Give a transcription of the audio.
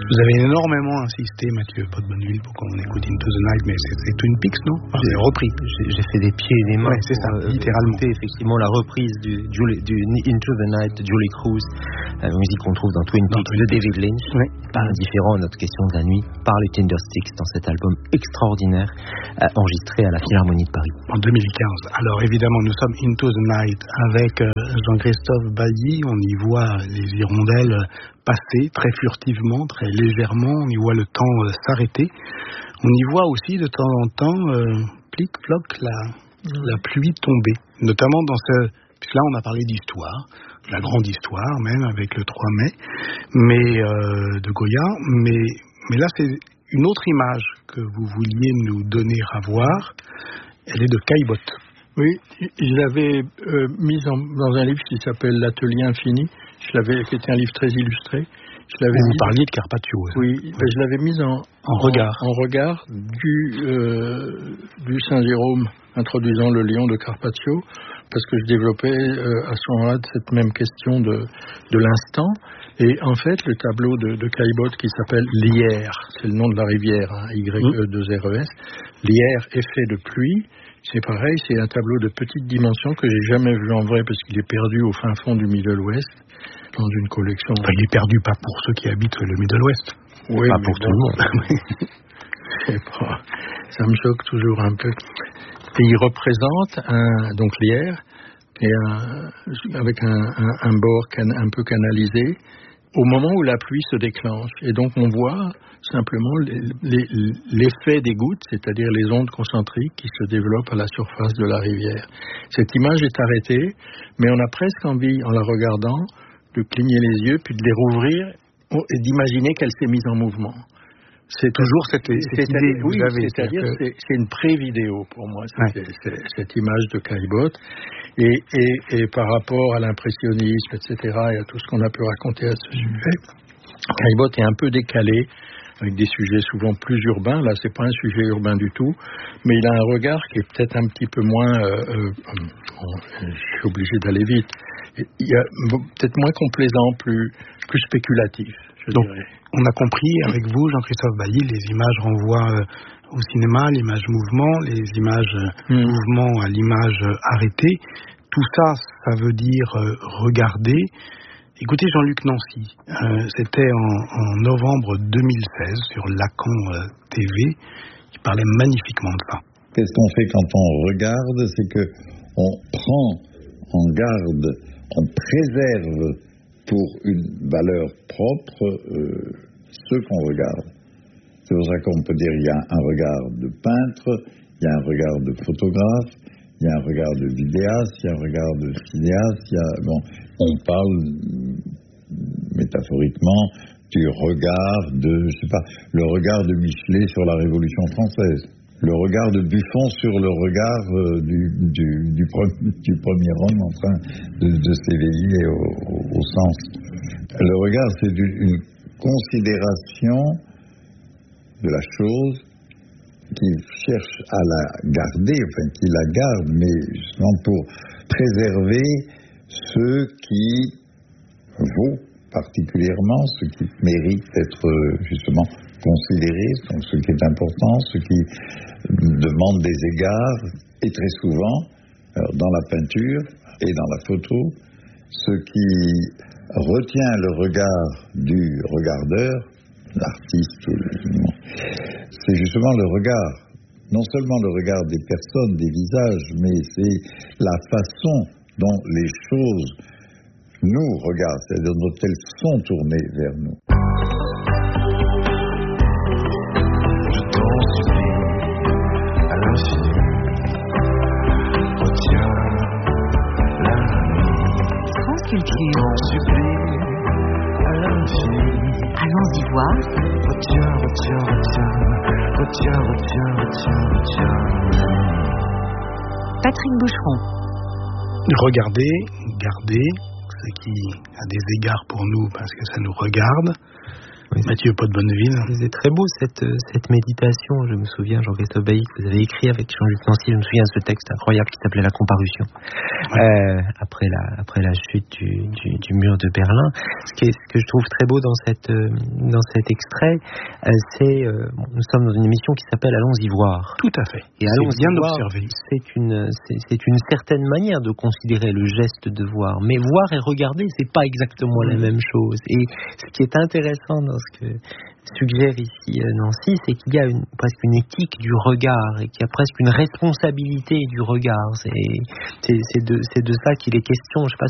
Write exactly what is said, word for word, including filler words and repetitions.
Vous avez énormément insisté, Mathieu Potbonneville, pour qu'on écoute Into the Night, mais c'est, c'est Twin Peaks, non? Enfin, c'est repris. J'ai, j'ai fait des pieds et des mains. Ouais, c'est pour, ça, euh, littéralement. Écouter, effectivement, la reprise du, Julie, du Into the Night de Julie Cruz, la musique qu'on trouve dans Twin Peaks de David Lynch. Oui. Pas indifférent à notre question de la nuit, par les Tindersticks dans cet album extraordinaire, euh, enregistré à la Philharmonie de Paris. En deux mille quinze. Alors évidemment, nous sommes Into the Night avec euh, Jean-Christophe Bailly. On y voit les hirondelles passer très furtivement, très légèrement. On y voit le temps euh, s'arrêter. On y voit aussi de temps en temps, euh, plic-ploc, la, la pluie tomber. Notamment dans ce... Puisque là, on a parlé d'histoire, la grande histoire même, avec le trois mai, mais euh, de Goya. Mais, mais là, c'est une autre image que vous vouliez nous donner à voir. Elle est de Caillebotte. Oui, je l'avais euh, mise en, dans un livre qui s'appelle L'Atelier Infini. Je l'avais, qui était un livre très illustré. Je l'avais Vous mis, parliez de Carpaccio. Oui, oui. Ben, je l'avais mise en, en regard, en, en regard du, euh, du Saint Jérôme introduisant le lion de Carpaccio, parce que je développais euh, à ce moment-là cette même question de, de l'instant. Et en fait, le tableau de, de Caillebotte qui s'appelle Lierre, c'est le nom de la rivière, hein, Y E deux R E S, Lierre, effet de pluie. C'est pareil, c'est un tableau de petite dimension que j'ai jamais vu en vrai parce qu'il est perdu au fin fond du Middle West dans une collection. Enfin, il est perdu pas pour ceux qui habitent le Middle West. Oui, pas pour tout le monde. C'est pas, ça me choque toujours un peu. Et il représente un, donc Lierre, et un, avec un, un, un bord can, un peu canalisé, au moment où la pluie se déclenche. Et donc on voit simplement les, les, l'effet des gouttes, c'est-à-dire les ondes concentriques qui se développent à la surface de la rivière. Cette image est arrêtée, mais on a presque envie, en la regardant, de cligner les yeux, puis de les rouvrir et d'imaginer qu'elle s'est mise en mouvement. C'est toujours cette, cette idée que oui, vous avez. C'est-à-dire que c'est, c'est une pré-vidéo pour moi, c'est, ouais. c'est, c'est, cette image de Caillebotte. Et, et, et par rapport à l'impressionnisme, et cetera, et à tout ce qu'on a pu raconter à ce sujet, Caillebotte est un peu décalé, avec des sujets souvent plus urbains. Là, c'est pas un sujet urbain du tout, mais il a un regard qui est peut-être un petit peu moins... Euh, euh, bon, je suis obligé d'aller vite. Il y a peut-être moins complaisant, plus, plus spéculatif, je Donc, dirais. On a compris avec vous, Jean-Christophe Bailly, les images renvoient euh, au cinéma, l'image mouvement, les images euh, mmh. mouvement à l'image euh, arrêtée. Tout ça, ça veut dire euh, regarder. Écoutez Jean-Luc Nancy, euh, c'était en, en novembre deux mille seize sur Lacan euh, T V, il parlait magnifiquement de ça. Qu'est-ce qu'on fait quand on regarde? C'est que on prend en garde, on préserve pour une valeur propre euh, ce qu'on regarde. C'est pour ça qu'on peut dire il y a un regard de peintre, il y a un regard de photographe, il y a un regard de vidéaste, il y a un regard de cinéaste, il y a, bon, on parle métaphoriquement du regard de, je sais pas, le regard de Michelet sur la Révolution française, le regard de Buffon sur le regard euh, du, du, du, pre- du premier homme en train de, de s'éveiller au, au, au sens. Le regard, c'est du, une considération de la chose qui cherche à la garder, enfin qui la garde, mais justement pour préserver ce qui vaut particulièrement, ce qui mérite d'être justement considéré, donc ce qui est important, ce qui demande des égards, et très souvent, alors dans la peinture et dans la photo, ce qui retient le regard du regardeur, l'artiste, c'est justement le regard, non seulement le regard des personnes, des visages, mais c'est la façon dont les choses nous regardent, c'est-à-dire dont elles sont tournées vers nous. Je t'en supplie, à l'infini, retiens la nuit. France Culture. Je t'en supplie, à l'infini. Allons-y voir. Retiens, retiens, retiens, retiens, retiens, retiens, retiens. Patrick Boucheron. Regardez, gardez, ce qui a des égards pour nous parce que ça nous regarde. Oui, Mathieu Pot de Bonneville. C'est très beau cette, cette méditation. Je me souviens, Jean-Christophe Bailly, que vous avez écrit avec Jean-Luc Nancy, je me souviens de ce texte incroyable qui s'appelait La Comparution. Ouais. Euh, après, la, après la chute du, du, du mur de Berlin. Ce, qui est, ce que je trouve très beau dans, cette, dans cet extrait, euh, c'est, euh, nous sommes dans une émission qui s'appelle Allons-y voir. Tout à fait. Et Allons-y bien voir, observé. C'est une, c'est, c'est une certaine manière de considérer le geste de voir. Mais voir et regarder, c'est pas exactement la même chose. Et ce qui est intéressant dans ce que suggère ici Nancy, c'est qu'il y a une, presque une éthique du regard et qu'il y a presque une responsabilité du regard. C'est, c'est, c'est, de, c'est de ça qu'il est question. Je sais pas